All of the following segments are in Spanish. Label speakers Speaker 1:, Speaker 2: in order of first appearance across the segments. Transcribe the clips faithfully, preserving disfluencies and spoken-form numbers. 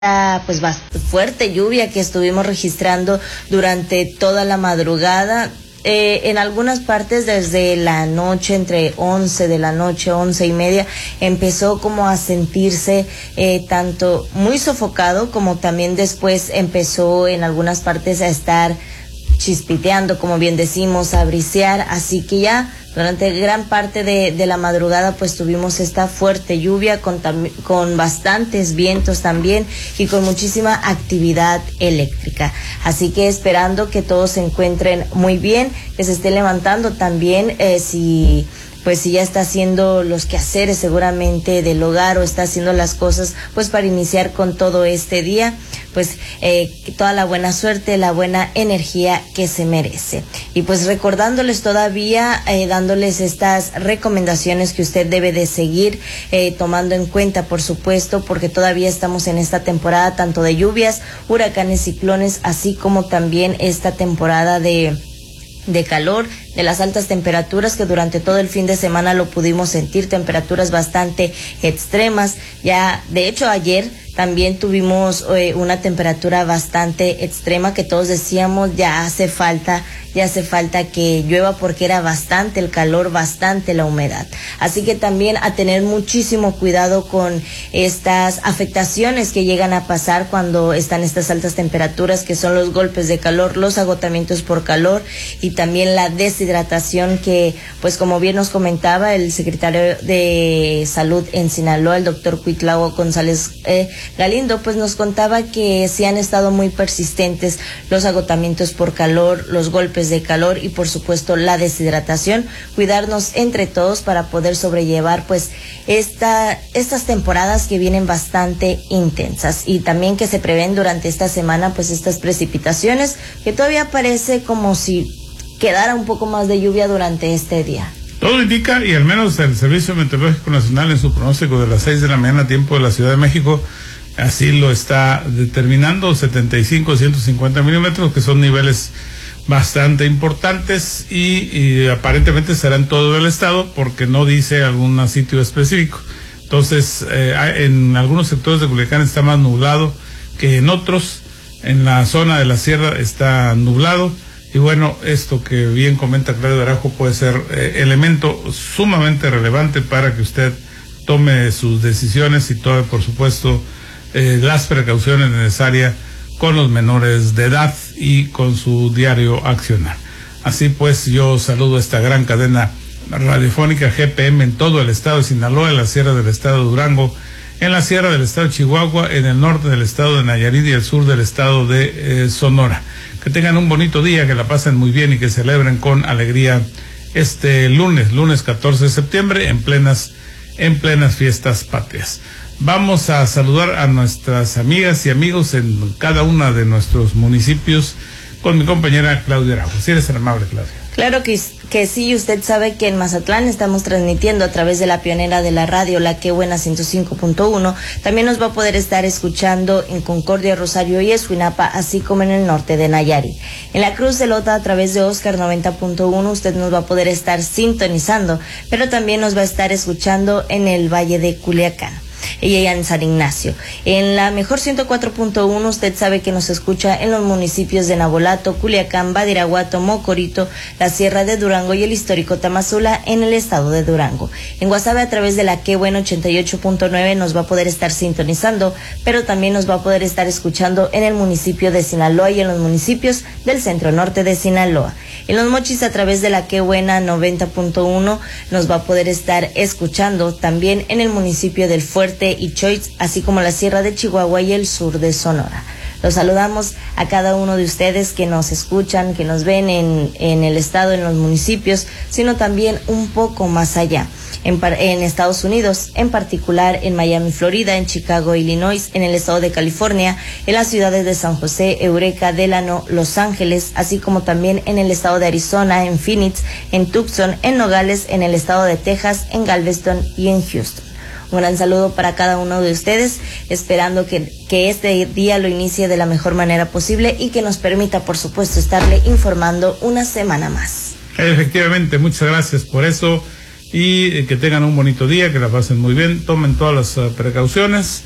Speaker 1: Pues bastante fuerte lluvia que estuvimos registrando durante toda la madrugada. Eh, en algunas partes desde la noche, entre once de la noche, once y media, empezó como a sentirse eh, tanto muy sofocado, como también después empezó en algunas partes a estar chispiteando, como bien decimos, a brisear, así que ya durante gran parte de, de la madrugada pues tuvimos esta fuerte lluvia con, con bastantes vientos también y con muchísima actividad eléctrica. Así que esperando que todos se encuentren muy bien, que se esté levantando también, eh, si... pues si ya está haciendo los quehaceres seguramente del hogar o está haciendo las cosas pues para iniciar con todo este día, pues eh, toda la buena suerte, la buena energía que se merece. Y pues recordándoles todavía, eh, dándoles estas recomendaciones que usted debe de seguir, eh, tomando en cuenta, por supuesto, porque todavía estamos en esta temporada tanto de lluvias, huracanes, ciclones, así como también esta temporada de de calor, de las altas temperaturas que durante todo el fin de semana lo pudimos sentir, temperaturas bastante extremas. Ya, de hecho, ayer también tuvimos eh, una temperatura bastante extrema que todos decíamos ya hace falta, ya hace falta que llueva porque era bastante el calor, bastante la humedad. Así que también a tener muchísimo cuidado con estas afectaciones que llegan a pasar cuando están estas altas temperaturas, que son los golpes de calor, los agotamientos por calor y también la deshidratación que, pues como bien nos comentaba el secretario de Salud en Sinaloa, el doctor Cuitlahua González eh, Galindo, pues nos contaba que sí han estado muy persistentes los agotamientos por calor, los golpes de calor y por supuesto la deshidratación. Cuidarnos entre todos para poder sobrellevar pues esta, estas temporadas que vienen bastante intensas, y también que se prevén durante esta semana pues estas precipitaciones que todavía parece como si quedara un poco más de lluvia durante este día.
Speaker 2: Todo indica, y al menos el Servicio Meteorológico Nacional en su pronóstico de las seis de la mañana tiempo de la Ciudad de México así lo está determinando, setenta y cinco a ciento cincuenta milímetros, que son niveles bastante importantes y, y aparentemente será en todo el estado porque no dice algún sitio específico. Entonces, eh, en algunos sectores de Culiacán está más nublado que en otros. En la zona de la sierra está nublado. Y bueno, esto que bien comenta Claudio Barajo puede ser eh, elemento sumamente relevante para que usted tome sus decisiones y tome, por supuesto, eh, las precauciones necesarias con los menores de edad y con su diario accionar. Así pues, yo saludo esta gran cadena radiofónica G P M en todo el estado de Sinaloa, en la sierra del estado de Durango, en la sierra del estado de Chihuahua, en el norte del estado de Nayarit y el sur del estado de eh, Sonora. Que tengan un bonito día, que la pasen muy bien y que celebren con alegría este lunes, lunes catorce de septiembre, en plenas, en plenas fiestas patrias. Vamos a saludar a nuestras amigas y amigos en cada uno de nuestros municipios con mi compañera Claudia Araujo. Si eres tan amable, Claudia.
Speaker 1: Claro que, que sí, usted sabe que en Mazatlán estamos transmitiendo a través de la pionera de la radio, La Que Buena ciento cinco punto uno. También nos va a poder estar escuchando en Concordia, Rosario y Escuinapa, así como en el norte de Nayarit. En la Cruz de Lota, a través de Oscar noventa punto uno, usted nos va a poder estar sintonizando, pero también nos va a estar escuchando en el Valle de Culiacán y ella en San Ignacio. En la mejor ciento cuatro punto uno usted sabe que nos escucha en los municipios de Nabolato, Culiacán, Badiraguato, Mocorito, la Sierra de Durango y el histórico Tamazula en el estado de Durango. En Guasave, a través de la Que Bueno ochenta y ocho punto nueve nos va a poder estar sintonizando, pero también nos va a poder estar escuchando en el municipio de Sinaloa y en los municipios del centro norte de Sinaloa. En Los Mochis, a través de la Que Buena noventa punto uno nos va a poder estar escuchando también en el municipio del Fuerte y Choix, así como la Sierra de Chihuahua y el sur de Sonora. Los saludamos a cada uno de ustedes que nos escuchan, que nos ven en, en el estado, en los municipios, sino también un poco más allá. En, en Estados Unidos, en particular en Miami, Florida, en Chicago, Illinois, en el estado de California, en las ciudades de San José, Eureka, Delano, Los Ángeles, así como también en el estado de Arizona, en Phoenix, en Tucson, en Nogales, en el estado de Texas, en Galveston y en Houston. Un gran saludo para cada uno de ustedes, esperando que, que este día lo inicie de la mejor manera posible y que nos permita, por supuesto, estarle informando una semana más.
Speaker 2: Efectivamente, muchas gracias por eso y que tengan un bonito día, que la pasen muy bien, tomen todas las uh, precauciones.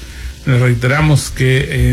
Speaker 2: Les reiteramos que eh,